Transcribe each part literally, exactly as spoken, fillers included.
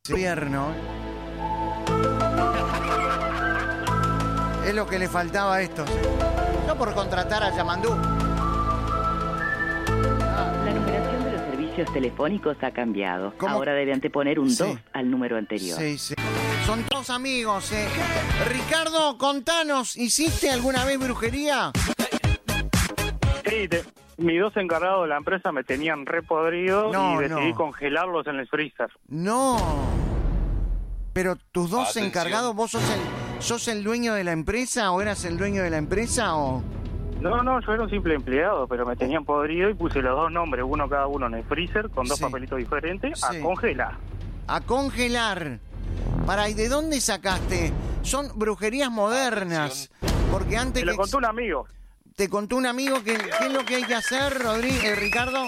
Invierno. Es lo que le faltaba a estos. No por contratar a Yamandú. La numeración de los servicios telefónicos ha cambiado. ¿Cómo? Ahora debe anteponer un Sí. dos al número anterior. Sí, sí. Son todos amigos, eh. Ricardo, contanos, ¿hiciste alguna vez brujería? Sí, te- mis dos encargados de la empresa me tenían repodrido No, y decidí no. congelarlos en el freezer. No. Pero tus dos Atención. encargados, ¿vos sos el, sos el dueño de la empresa o eras el dueño de la empresa o...? No, no, yo era un simple empleado, pero me tenían podrido y puse los dos nombres, uno cada uno en el freezer, con dos Sí. papelitos diferentes, Sí. a congelar. A congelar. Para, ¿y de dónde sacaste? Son brujerías modernas. Porque antes Me lo que... contó un amigo. Te contó un amigo que qué es lo que hay que hacer, Rodríguez, eh, Ricardo.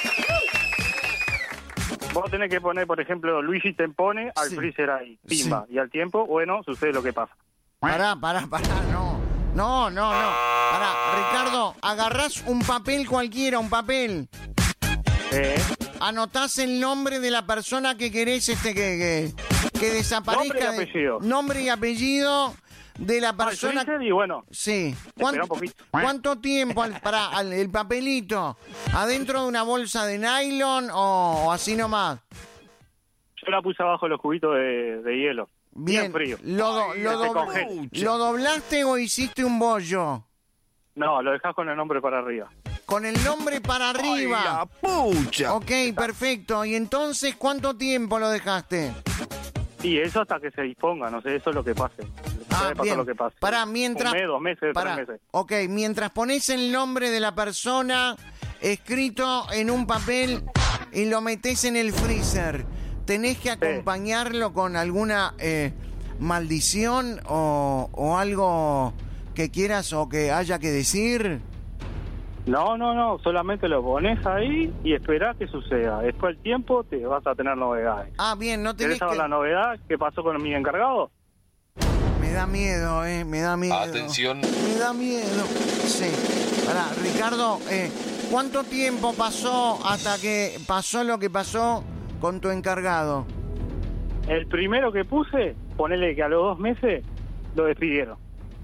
Vos tenés que poner, por ejemplo, Luigi te pone al Sí. freezer ahí, pimba. Y al tiempo, bueno, sucede lo que pasa. Pará, pará, pará, no. No, no, no. Pará, Ricardo, agarrás un papel cualquiera, un papel. Eh, Anotás el nombre de la persona que querés este que, que, que desaparezca. Nombre y de- apellido. Nombre y apellido de la al persona. freezer y bueno, Sí. Espera ¿Cuánto, un poquito. ¿Cuánto tiempo al, para al- el papelito? ¿Adentro de una bolsa de nylon o, o así nomás? yo la puse abajo de los cubitos de, de hielo. Bien, Bien frío. ¿Lo, do- Ay, lo, que se do- congele. ¿Lo doblaste o hiciste un bollo? No, lo dejás con el nombre para arriba. Con el nombre para ¡Ay, arriba. la pucha! Ok, perfecto. ¿Y entonces cuánto tiempo lo dejaste? Y eso hasta que se disponga, no sé, eso es lo que pase. Ah, Puede pasar bien. lo que pase. Pará, mientras... Un mes, dos meses, Pará. tres meses. Ok, mientras pones el nombre de la persona escrito en un papel y lo metes en el freezer, ¿tenés que acompañarlo con alguna eh, maldición o, o algo que quieras o que haya que decir? No, no, no, solamente lo pones ahí y esperás que suceda. Después del tiempo te vas a tener novedades. Ah, bien, no tenés ¿Querés saber que... la novedad? ¿Qué pasó con mi encargado? Me da miedo, eh, me da miedo. Atención. Me da miedo. Sí. Pará, Ricardo, eh, ¿cuánto tiempo pasó hasta que pasó lo que pasó con tu encargado? El primero que puse, ponele que a los dos meses lo despidieron.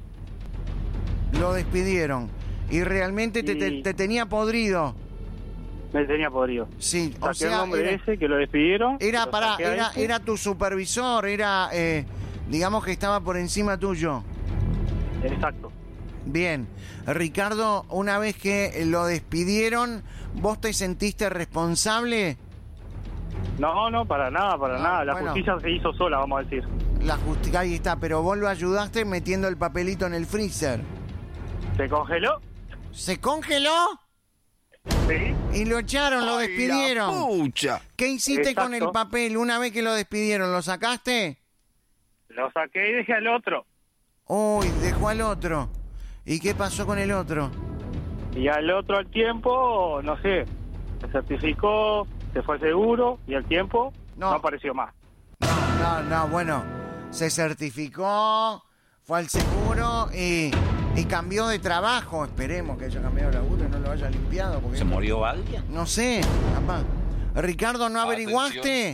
Lo despidieron. Y realmente te, te- Y- te tenía podrido. Me tenía podrido. Sí, o Saqué el sea, nombre era, ese que lo despidieron. era, lo pará, saqué a era, ese. era tu supervisor, era, eh, digamos que estaba por encima tuyo. Exacto. Bien, Ricardo, una vez que lo despidieron, ¿vos te sentiste responsable? No, no, para nada, para Ah, nada. La bueno. justicia se hizo sola, vamos a decir. La justicia, ahí está, pero vos lo ayudaste metiendo el papelito en el freezer. Se congeló. ¿Se congeló? Sí. Y lo echaron, lo ¡Ay, despidieron. la pucha! ¿Qué hiciste con el Exacto. papel una vez que lo despidieron? ¿Lo sacaste? Lo saqué y dejé al otro. Uy, dejó al otro. ¿Y qué pasó con el otro? Y al otro al tiempo, no sé, se certificó, se fue seguro y al tiempo No. no, apareció más. No, no, bueno, se certificó, fue al seguro y, y cambió de trabajo. Esperemos que haya cambiado de laburo y no lo haya limpiado. Porque ¿Se murió alguien? no sé, capaz. Ricardo, ¿no averiguaste?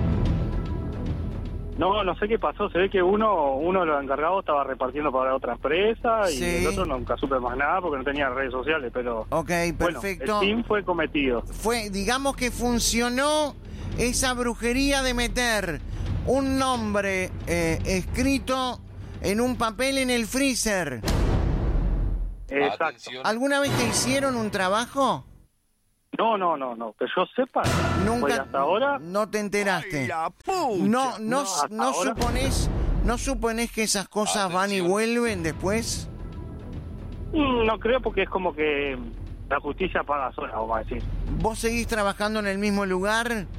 No, no sé qué pasó, se ve que uno uno de los encargados estaba repartiendo para otra empresa Sí. y el otro nunca supe más nada porque no tenía redes sociales, pero Ok, bueno, perfecto. el fin fue cometido. Fue, digamos que funcionó esa brujería de meter un nombre eh, escrito en un papel en el freezer. Exacto. Atención. ¿Alguna vez te hicieron un trabajo? No, no, no, no, que yo sepa, Nunca. pues hasta ahora No te enteraste. ¡Ay, la pucha! No, no, No, hasta no ahora. suponés, no suponés que esas cosas van y Atención. vuelven después. mm, no creo porque es como que la justicia paga sola, vamos a decir. ¿Vos seguís trabajando en el mismo lugar?